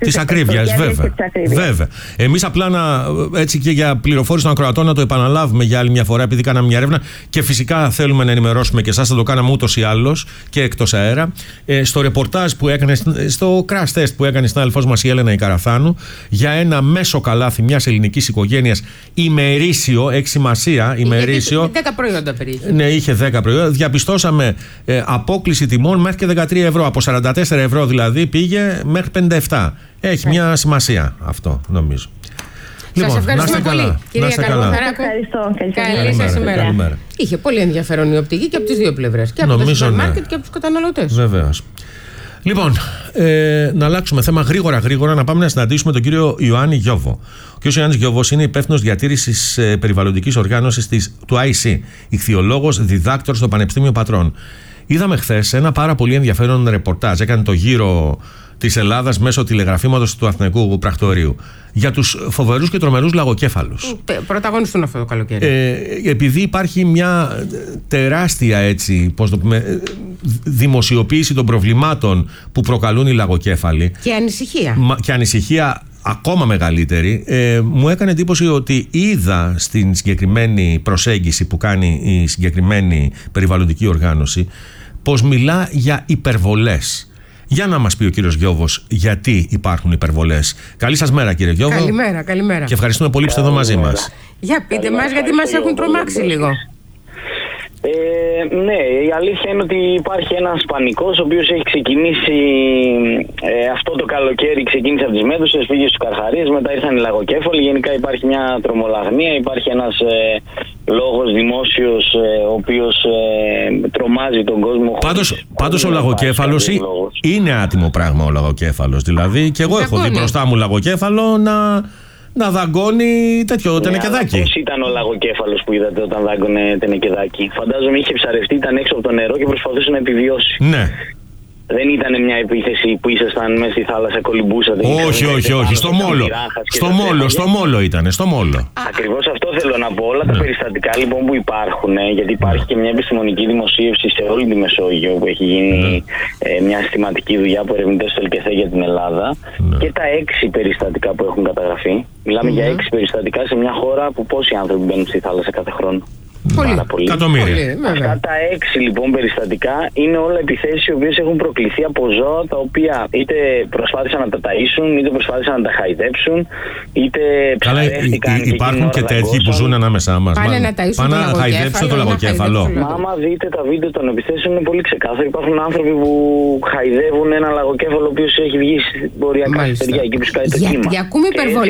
Της ακρίβειας, βέβαια. Εμείς απλά έτσι και για πληροφόρηση των ακροατών να το επαναλάβουμε για άλλη μια φορά, επειδή κάναμε μια έρευνα και φυσικά θέλουμε να ενημερώσουμε και εσάς, θα το κάναμε ούτως ή άλλως και εκτός αέρα. Στο ρεπορτάζ που έκανε, στο crash test που έκανε στην αδελφός μας η Έλενα η Καραθάνου, για ένα μέσο καλάθι μιας ελληνικής οικογένειας ημερήσιο, έχει σημασία, ημερήσιο. 10 προϊόντα περίπου. Ναι, είχε 10 προϊόντα. Διαπιστώσαμε απόκλιση τιμών μέχρι και 13 ευρώ. Από 44 ευρώ δηλαδή πήγε μέχρι 57. Έχει μια σημασία αυτό, νομίζω. Σας ευχαριστούμε πολύ, κυρία Καλογαθαράκου. Καλή σας ημέρα. Είχε πολύ ενδιαφέρον η οπτική και από τις δύο πλευρές. Και από το σούπερ μάρκετ και από τους καταναλωτές. Βεβαίως. Λοιπόν, να αλλάξουμε θέμα γρήγορα, να πάμε να συναντήσουμε τον κύριο Ιωάννη Γιώβο. Ο κ. Ιωάννης Γιώβος είναι υπεύθυνος διατήρησης περιβαλλοντικής οργάνωσης του IC, ιχθυολόγος, διδάκτορ στο Πανεπιστήμιο Πατρών. Είδαμε χθες ένα πάρα πολύ ενδιαφέρον ρεπορτάζ. Έκανε το γύρο της Ελλάδας μέσω τηλεγραφήματος του Αθηναϊκού Πρακτορείου για τους φοβερούς και τρομερούς λαγοκέφαλους. Πρωταγωνιστούν αυτό το καλοκαίρι. Επειδή υπάρχει μια τεράστια δημοσιοποίηση των προβλημάτων που προκαλούν οι λαγοκέφαλοι και ανησυχία ακόμα μεγαλύτερη, μου έκανε εντύπωση ότι είδα στην συγκεκριμένη προσέγγιση που κάνει η συγκεκριμένη περιβαλλοντική οργάνωση πως μιλά για υπερβολές. Για να μας πει ο κύριος Γιώβος γιατί υπάρχουν υπερβολές. Καλή σας μέρα, κύριε Γιώβο. Καλημέρα. Και ευχαριστούμε πολύ που είστε εδώ μαζί μας. Για πείτε μας, γιατί μας έχουν τρομάξει λίγο. Ναι, η αλήθεια είναι ότι υπάρχει ένας πανικός ο οποίος έχει ξεκινήσει αυτό το καλοκαίρι, ξεκίνησε από τις Μέδουσες, πήγε στους Καρχαρίες, μετά ήρθαν οι λαγοκέφαλοι. Γενικά υπάρχει μια τρομολαγνία, υπάρχει ένας λόγος δημόσιος ο οποίος τρομάζει τον κόσμο. Πάντως ο λαγοκέφαλος είναι άτιμο πράγμα, ο λαγοκέφαλος. Δηλαδή και εγώ έχω δει μπροστά μου λαγοκέφαλο να δαγκώνει τέτοιο τενεκεδάκι. Πώς ήταν ο λαγοκέφαλος που είδατε όταν δάγκωνε τενεκεδάκι? Φαντάζομαι είχε ψαρευτεί, ήταν έξω από το νερό και προσπαθούσε να επιβιώσει. Ναι. Δεν ήταν μια επίθεση που ήσασταν μέσα στη θάλασσα, κολυμπούσατε? Όχι. Στο μόλο ήτανε, στο μόλο. Ακριβώς αυτό θέλω να πω. Όλα τα περιστατικά λοιπόν που υπάρχουν, γιατί υπάρχει και μια επιστημονική δημοσίευση σε όλη τη Μεσόγειο που έχει γίνει μια συστηματική δουλειά από ερευνητές στο ΕΛΚΕΘΕ για την Ελλάδα, και τα 6 περιστατικά που έχουν καταγραφεί. Μιλάμε για 6 περιστατικά σε μια χώρα που πόσοι άνθρωποι μπαίνουν στη θάλασσα κάθε χρόνο? Πολύ. Εκατομμύρια. Αυτά τα 6 λοιπόν περιστατικά είναι όλα επιθέσεις οι οποίες έχουν προκληθεί από ζώα τα οποία είτε προσπάθησαν να τα ταΐσουν, είτε προσπάθησαν να τα χαϊδέψουν, είτε ψαρεύτηκαν. Υπάρχουν και τέτοιοι που ζουν ανάμεσά μας. Πάνε να χαϊδέψουν το λαγοκέφαλο. Μα άμα δείτε τα βίντεο των επιθέσεων είναι πολύ ξεκάθαρο. Υπάρχουν άνθρωποι που χαϊδεύουν ένα λαγοκέφαλο ο οποίος έχει βγει βορειακά στεριά εκεί που σκάει το κύμα. Και ακούμε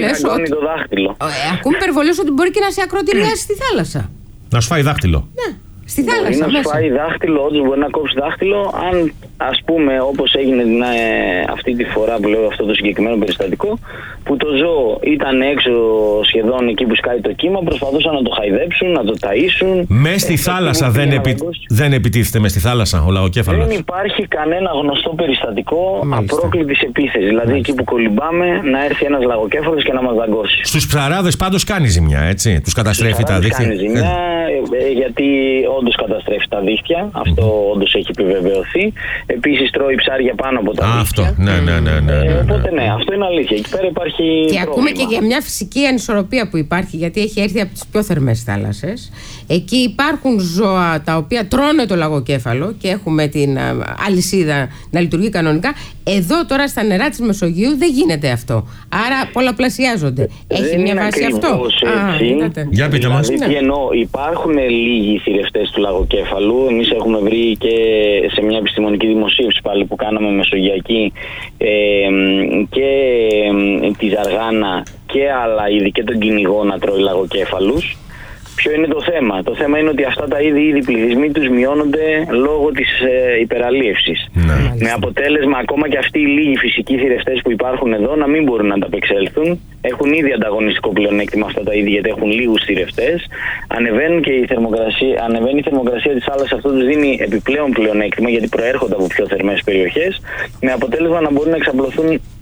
υπερβολές ότι μπορεί και να σε ακροτηριάσει στη θάλασσα. Να σου φάει δάχτυλο. Ναι, στη θάλασσα. Μπορεί να σου φάει δάχτυλο, όντως μπορεί να κόψει δάχτυλο. Αν, ας πούμε, όπως έγινε αυτή τη φορά που λέω αυτό το συγκεκριμένο περιστατικό, που το ζώο ήταν έξω σχεδόν εκεί που σκάει το κύμα, προσπαθούσαν να το χαϊδέψουν, να το ταΐσουν. Μες στη θάλασσα δεν επιτίθεται, μες στη θάλασσα ο λαγοκέφαλος? Δεν υπάρχει κανένα γνωστό περιστατικό απρόκλητης επίθεσης. Δηλαδή εκεί που κολυμπάμε να έρθει ένας λαγοκέφαλος και να μας δαγκώσει. Στους ψαράδες πάντως κάνει ζημιά, έτσι? Τους καταστρέφει τα δίχτυα. Κάνει ζημιά, γιατί όντως καταστρέφει τα δίχτυα. Αυτό όντως έχει επιβεβαιωθεί. Επίσης τρώει ψάρια πάνω από τα δίχτυα. Αυτό, ναι. Οπότε ναι, αυτό είναι αλήθεια. Εκεί πέρα υπάρχει. Και ακούμε και για μια φυσική ανισορροπία που υπάρχει, γιατί έχει έρθει από τις πιο θερμές θάλασσες. Εκεί υπάρχουν ζώα τα οποία τρώνε το λαγοκέφαλο και έχουμε την αλυσίδα να λειτουργεί κανονικά. Εδώ τώρα στα νερά της Μεσογείου δεν γίνεται αυτό. Άρα πολλαπλασιάζονται. Έχει μια βάση αυτό? Για πείτε μας. Δηλαδή, υπάρχουν λίγοι θηρευτές του λαγοκέφαλου. Εμείς έχουμε βρει και σε μια επιστημονική δημοσίευση πάλι που κάναμε μεσογειακή και τη ζαργάνα και άλλα είδη και τον κυνηγό να τρώει λαγοκέφαλους. Ποιο είναι το θέμα? Το θέμα είναι ότι αυτά τα είδη οι πληθυσμοί τους μειώνονται λόγω της υπεραλίευσης. Ναι. Με αποτέλεσμα ακόμα και αυτοί οι λίγοι φυσικοί θηρευτές που υπάρχουν εδώ να μην μπορούν να ανταπεξέλθουν. Έχουν ήδη ανταγωνιστικό πλεονέκτημα αυτά τα είδη γιατί έχουν λίγους θηρευτές. Ανεβαίνει η θερμοκρασία της θάλασσας, αυτό τους δίνει επιπλέον πλεονέκτημα γιατί προέρχονται από πιο θερμές περιοχές. Με αποτέλεσμα να μπορούν να εξαπλωθούν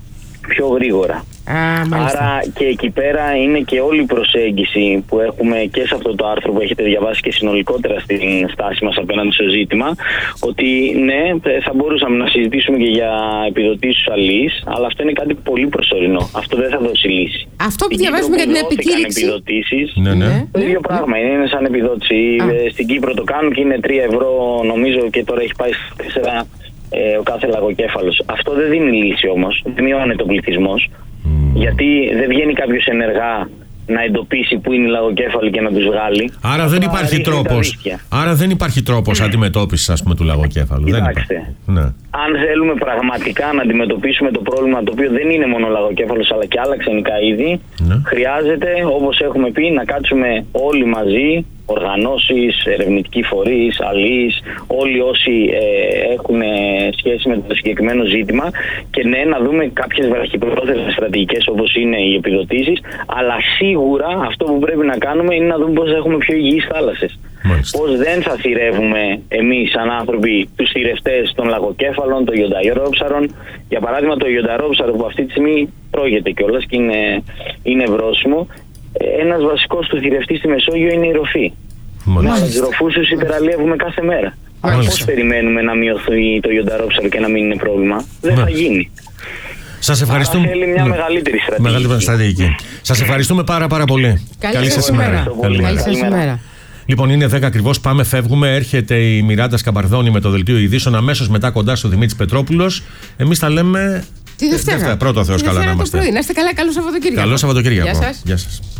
πιο γρήγορα. Άρα και εκεί πέρα είναι και όλη η προσέγγιση που έχουμε και σε αυτό το άρθρο που έχετε διαβάσει και συνολικότερα στην στάση μας απέναντι στο ζήτημα, ότι ναι, θα μπορούσαμε να συζητήσουμε και για επιδοτήσεις στους αλλοίς, αλλά αυτό είναι κάτι πολύ προσωρινό. Αυτό δεν θα δώσει λύση. Αυτό που διαβάζουμε για την επικήρυξη. Το ίδιο πράγμα είναι σαν επιδότηση. Στην Κύπρο το κάνουν και είναι 3 ευρώ νομίζω και τώρα έχει πάει στα 4 ο κάθε λαγοκέφαλος. Αυτό δεν δίνει λύση όμως, δεν μειώνεται ο πληθυσμός. Γιατί δεν βγαίνει κάποιος ενεργά να εντοπίσει πού είναι οι λαγοκέφαλοι και να τους βγάλει. Άρα δεν υπάρχει τρόπος. Άρα δεν υπάρχει τρόπος αντιμετώπισης, ας πούμε, του λαγοκέφαλου. Κοιτάξτε, αν θέλουμε πραγματικά να αντιμετωπίσουμε το πρόβλημα, το οποίο δεν είναι μόνο ο λαγοκέφαλος αλλά και άλλα ξενικά είδη, χρειάζεται, όπως έχουμε πει, να κάτσουμε όλοι μαζί, οργανώσεις, ερευνητικοί φορείς, αλλοίς, όλοι όσοι έχουν σχέση με το συγκεκριμένο ζήτημα, και ναι, να δούμε κάποιες βραχυπρόθεσμες στρατηγικές όπως είναι οι επιδοτήσεις, αλλά σίγουρα αυτό που πρέπει να κάνουμε είναι να δούμε πώς έχουμε πιο υγιείς θάλασσες. Πώς δεν θα θηρεύουμε εμείς σαν άνθρωποι τους θηρευτές των λαγοκέφαλων, των ιονταρόψαρων. Για παράδειγμα, το ιονταρόψαρο που αυτή τη στιγμή τρώγεται κιόλας και είναι βρώσιμο. Ένας βασικός του θηρευτής στη Μεσόγειο είναι η ροφή. Αλλά τους ροφούς τους υπεραλλιεύουμε κάθε μέρα. Πώς περιμένουμε να μειωθεί το ιονταρόψαρο και να μην είναι πρόβλημα? Δεν θα γίνει. Σας ευχαριστούμε. Θέλει μια μεγαλύτερη στρατηγική. Σας ευχαριστούμε πάρα πολύ. Καλή σας ημέρα. Λοιπόν, είναι 10 ακριβώς. Πάμε, φεύγουμε. Έρχεται η Μιράντα Σκαμπαρδόνη με το δελτίο ειδήσεων. Αμέσως μετά κοντά στο Δημήτρης Πετρόπουλος. Εμείς τα λέμε τη Δευτέρα. Πρώτο Θεός καλά να είμαστε. Να είστε καλά, καλό Σαββατοκύριακο. Καλό Σαββατοκύριακο. Γεια σας.